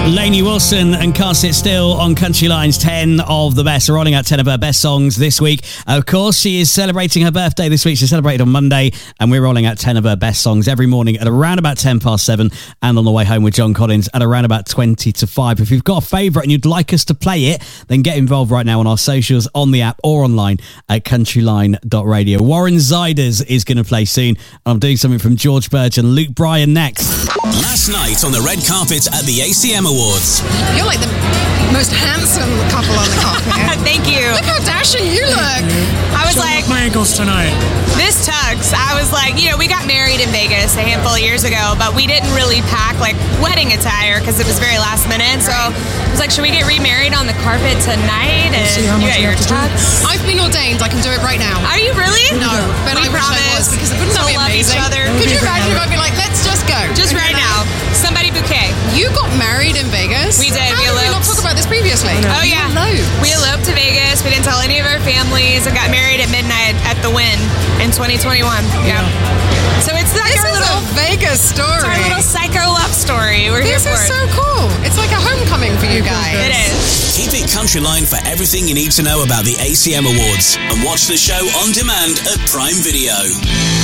Lainey Wilson and Can't Sit Still on Country Line's 10 of the best. We're rolling out 10 of her best songs this week. Of course, she is celebrating her birthday this week. She celebrated on Monday, and we're rolling out 10 of her best songs every morning at around about 7:10 and on the way home with John Collins at around about 5:20. If you've got a favourite and you'd like us to play it, then get involved right now on our socials, on the app or online at countryline.radio. Warren Ziders is going to play soon. I'm doing something from George Birch and Luke Bryan next. Last night on the red carpet at the ACM Awards. You're like the most handsome couple on the carpet. Thank you. Look how dashing you look. I was like, my ankles tonight. This tugs. I was like, we got married in Vegas a handful of years ago, but we didn't really pack like wedding attire because it was very last minute. So I was like, should we get remarried on the carpet tonight? And see how much you got your tux. I've been ordained. I can do it right now. Are you really? No, but we I wish I was, promise because wouldn't that be to love each amazing? other. Could you imagine if I'd be like, let's just go? Just right now. Somebody bouquet. You got married in Vegas? We did. How We did we not eloped. talk about this previously? Oh, yeah. We eloped to Vegas. We didn't tell any of our families and got married at midnight at the Wynn in 2021. Yeah. So it's like This our is little, a Vegas story. it's our little psycho love story. We're This here is for so it. cool. It's like a homecoming for you guys. It is. Keep it Countryline for everything you need to know about the ACM Awards and watch the show on demand at Prime Video.